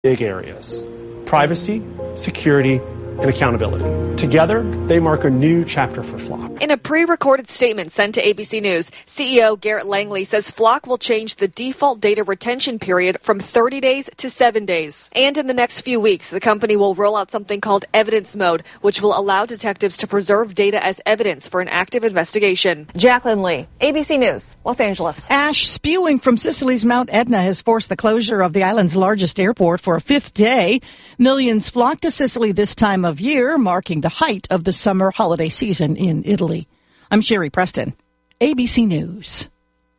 big areas: privacy, security, and accountability. Together, they mark a new chapter for Flock. In a pre-recorded statement sent to ABC News, CEO Garrett Langley says Flock will change the default data retention period from 30 days to 7 days. And in the next few weeks, the company will roll out something called Evidence Mode, which will allow detectives to preserve data as evidence for an active investigation. Jacqueline Lee, ABC News, Los Angeles. Ash spewing from Sicily's Mount Etna has forced the closure of the island's largest airport for a fifth day. Millions flock to Sicily this time of year, marking the height of the summer holiday season in Italy. I'm Sherry Preston, ABC News.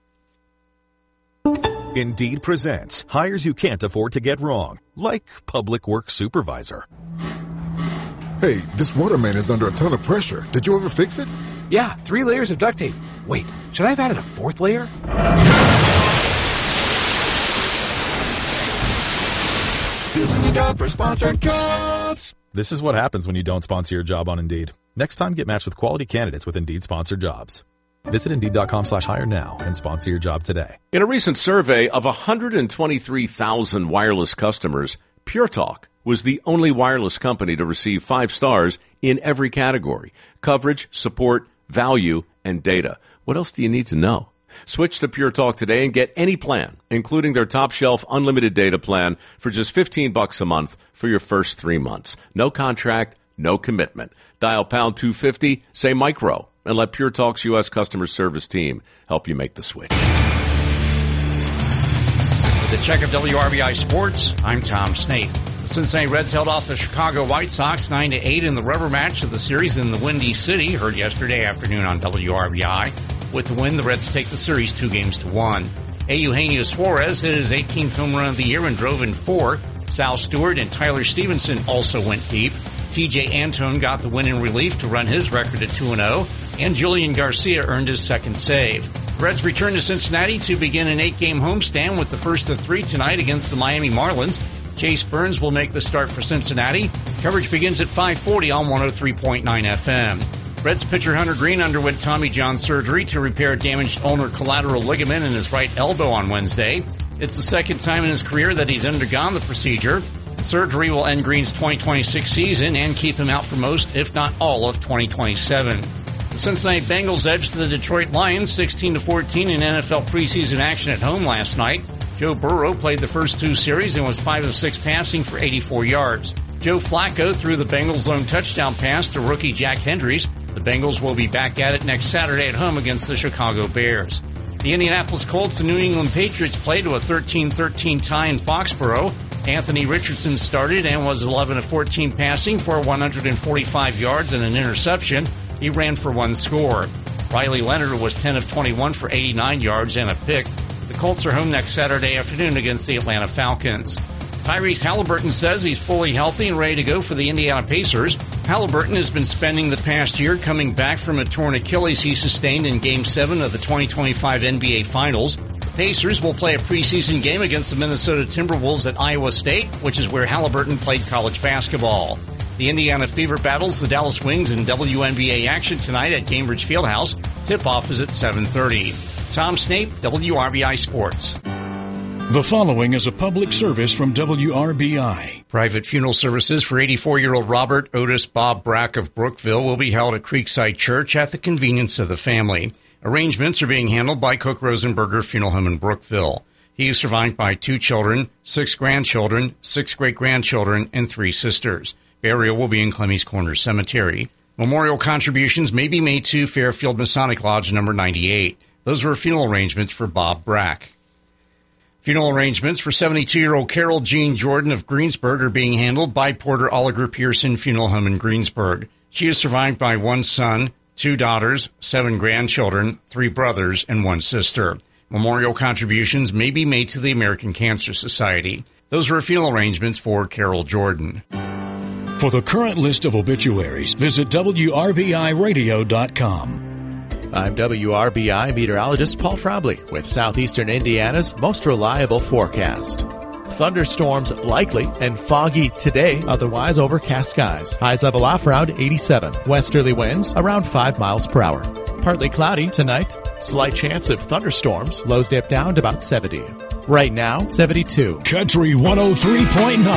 Indeed presents hires you can't afford to get wrong, like public works supervisor. Hey, this waterman is under a ton of pressure. Did you ever fix it? Yeah, 3 layers of duct tape. Wait, should I have added a 4th layer? This is a job for Sponsored Jobs. This is what happens when you don't sponsor your job on Indeed. Next time, get matched with quality candidates with Indeed sponsored jobs. Visit Indeed.com/hire now and sponsor your job today. In a recent survey of 123,000 wireless customers, Pure Talk was the only wireless company to receive 5 stars in every category: coverage, support, value, and data. What else do you need to know? Switch to Pure Talk today and get any plan, including their top shelf unlimited data plan, for just $15 a month for your first 3 months. No contract, no commitment. Dial pound 250, say micro, and let Pure Talk's U.S. customer service team help you make the switch. With the check of WRBI Sports, I'm Tom Snape. The Cincinnati Reds held off the Chicago White Sox 9-8 in the rubber match of the series in the Windy City, heard yesterday afternoon on WRBI. With the win, the Reds take the series 2-1. Eugenio Suarez hit his 18th home run of the year and drove in 4. Sal Stewart and Tyler Stevenson also went deep. TJ Antone got the win in relief to run his record at 2-0, and Julian Garcia earned his second save. The Reds return to Cincinnati to begin an 8-game homestand with the first of 3 tonight against the Miami Marlins. Chase Burns will make the start for Cincinnati. Coverage begins at 5:40 on 103.9 FM. Reds pitcher Hunter Greene underwent Tommy John surgery to repair damaged ulnar collateral ligament in his right elbow on Wednesday. It's the second time in his career that he's undergone the procedure. The surgery will end Greene's 2026 season and keep him out for most, if not all, of 2027. The Cincinnati Bengals edged the Detroit Lions 16-14 in NFL preseason action at home last night. Joe Burrow played the first 2 series and was 5 of 6 passing for 84 yards. Joe Flacco threw the Bengals' lone touchdown pass to rookie Jack Hendricks. The Bengals will be back at it next Saturday at home against the Chicago Bears. The Indianapolis Colts and New England Patriots played to a 13-13 tie in Foxborough. Anthony Richardson started and was 11 of 14 passing for 145 yards and an interception. He ran for 1 score. Riley Leonard was 10 of 21 for 89 yards and a pick. The Colts are home next Saturday afternoon against the Atlanta Falcons. Tyrese Halliburton says he's fully healthy and ready to go for the Indiana Pacers. Halliburton has been spending the past year coming back from a torn Achilles he sustained in Game 7 of the 2025 NBA Finals. The Pacers will play a preseason game against the Minnesota Timberwolves at Iowa State, which is where Halliburton played college basketball. The Indiana Fever battles the Dallas Wings in WNBA action tonight at Gainbridge Fieldhouse. Tip-off is at 7:30. Tom Snape, WRBI Sports. The following is a public service from WRBI. Private funeral services for 84-year-old Robert Otis Bob Brack of Brookville will be held at Creekside Church at the convenience of the family. Arrangements are being handled by Cook Rosenberger Funeral Home in Brookville. He is survived by 2 children, 6 grandchildren, 6 great-grandchildren, and 3 sisters. Burial will be in Clemmy's Corner Cemetery. Memorial contributions may be made to Fairfield Masonic Lodge number 98. Those were funeral arrangements for Bob Brack. Funeral arrangements for 72-year-old Carol Jean Jordan of Greensburg are being handled by Porter Oliger Pearson Funeral Home in Greensburg. She is survived by 1 son, 2 daughters, 7 grandchildren, 3 brothers, and 1 sister. Memorial contributions may be made to the American Cancer Society. Those were funeral arrangements for Carol Jordan. For the current list of obituaries, visit WRBIRadio.com. I'm WRBI meteorologist Paul Trombley with Southeastern Indiana's most reliable forecast. Thunderstorms likely and foggy today, otherwise overcast skies. Highs level off around 87. Westerly winds around 5 miles per hour. Partly cloudy tonight. Slight chance of thunderstorms. Lows dip down to about 70. Right now, 72. Country 103.9.